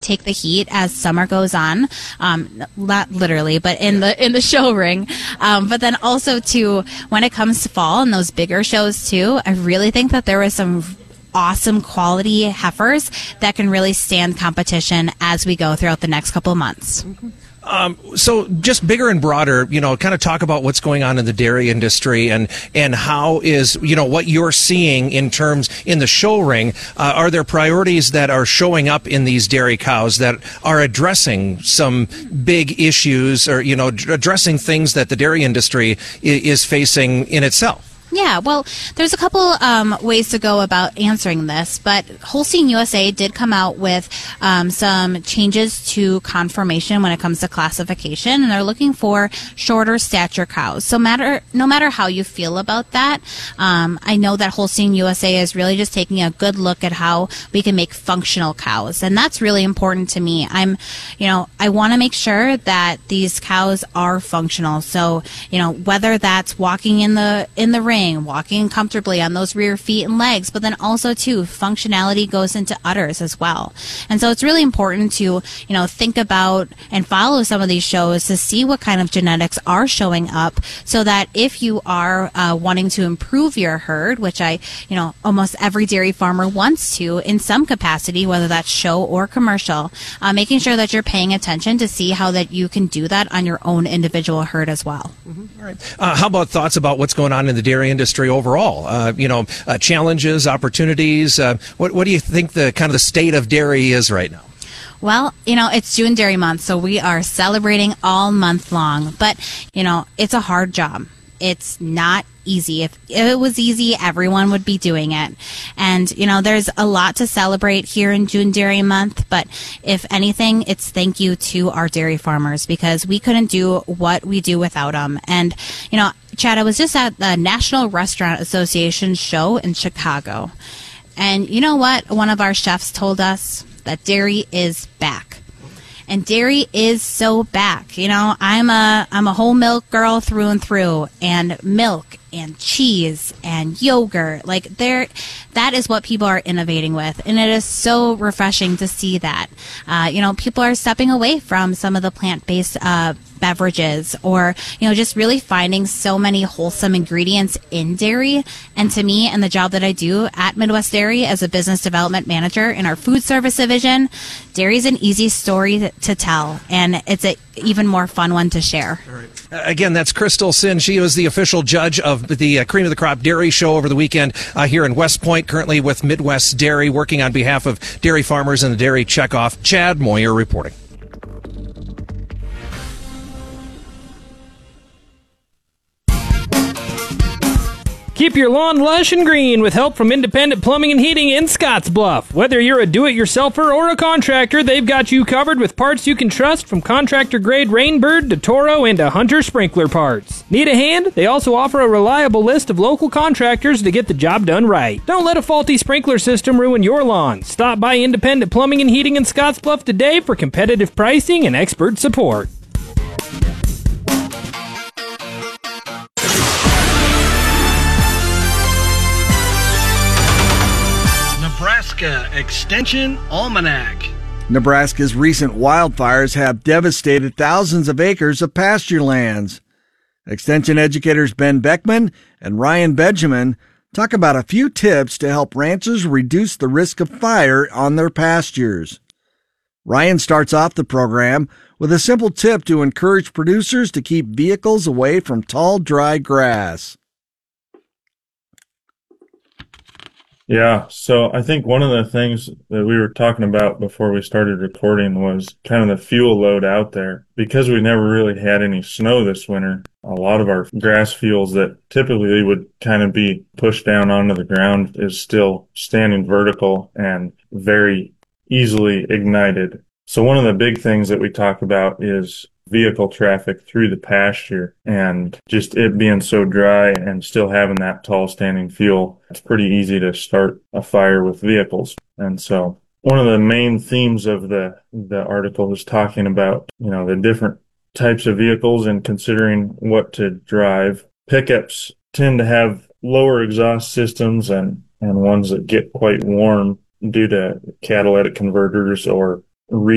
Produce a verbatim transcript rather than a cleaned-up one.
take the heat as summer goes on, um, not literally, but in the in the show ring. Um, but then also, too, when it comes to fall and those bigger shows, too, I really think that there was some awesome quality heifers that can really stand competition as we go throughout the next couple of months. Mm-hmm. Um, so just bigger and broader, you know, kind of talk about what's going on in the dairy industry and, and how is, you know, what you're seeing in terms in the show ring. Uh, are there priorities that are showing up in these dairy cows that are addressing some big issues or, you know, addressing things that the dairy industry is facing in itself? Yeah, well, there's a couple um, ways to go about answering this, but Holstein U S A did come out with um, some changes to conformation when it comes to classification, and they're looking for shorter stature cows. So matter no matter how you feel about that, um, I know that Holstein U S A is really just taking a good look at how we can make functional cows, and that's really important to me. I'm, you know, I want to make sure that these cows are functional. So, you know, whether that's walking in the in the ring, walking comfortably on those rear feet and legs, but then also too, functionality goes into udders as well. And so it's really important to, you know, think about and follow some of these shows to see what kind of genetics are showing up, so that if you are uh, wanting to improve your herd, which I, you know, almost every dairy farmer wants to in some capacity, whether that's show or commercial, uh, making sure that you're paying attention to see how that you can do that on your own individual herd as well. Mm-hmm. All right. Uh, how about thoughts about what's going on in the dairy industry overall? Uh, you know, uh, challenges, opportunities. Uh, what, what do you think the kind of the state of dairy is right now? Well, you know, it's June Dairy Month, so we are celebrating all month long. But, you know, it's a hard job. It's not easy. If it was easy, everyone would be doing it. And, you know, there's a lot to celebrate here in June Dairy Month, but if anything, it's thank you to our dairy farmers, because we couldn't do what we do without them. And, you know, Chad, I was just at the National Restaurant Association show in Chicago. And you know what? One of our chefs told us that dairy is back. And dairy is so back. You know, I'm a I'm a whole milk girl through and through, and milk and cheese and yogurt, like there, that is what people are innovating with, and it is so refreshing to see that. Uh, you know, people are stepping away from some of the plant-based uh, beverages, or you know, just really finding so many wholesome ingredients in dairy. And to me, and the job that I do at Midwest Dairy as a business development manager in our food service division, dairy is an easy story to, to tell, and it's a even more fun one to share. All right. Uh, again, that's Crystal Sin. She was the official judge of the uh, Cream of the Crop Dairy Show over the weekend uh, here in West Point, currently with Midwest Dairy, working on behalf of dairy farmers and the Dairy Checkoff. Chad Moyer reporting. Keep your lawn lush and green with help from Independent Plumbing and Heating in Scottsbluff. Whether you're a do-it-yourselfer or a contractor, they've got you covered with parts you can trust, from contractor-grade Rainbird to Toro and to Hunter sprinkler parts. Need a hand? They also offer a reliable list of local contractors to get the job done right. Don't let a faulty sprinkler system ruin your lawn. Stop by Independent Plumbing and Heating in Scottsbluff today for competitive pricing and expert support. Nebraska Extension Almanac. Nebraska's recent wildfires have devastated thousands of acres of pasture lands. Extension educators Ben Beckman and Ryan Benjamin talk about a few tips to help ranchers reduce the risk of fire on their pastures. Ryan starts off the program with a simple tip to encourage producers to keep vehicles away from tall, dry grass. Yeah, so I think one of the things that we were talking about before we started recording was kind of the fuel load out there. Because we never really had any snow this winter, a lot of our grass fuels that typically would kind of be pushed down onto the ground is still standing vertical and very easily ignited. So one of the big things that we talk about is vehicle traffic through the pasture, and just it being so dry and still having that tall standing fuel, it's pretty easy to start a fire with vehicles. And so one of the main themes of the the article is talking about, you know, the different types of vehicles and considering what to drive. Pickups tend to have lower exhaust systems and and ones that get quite warm due to catalytic converters or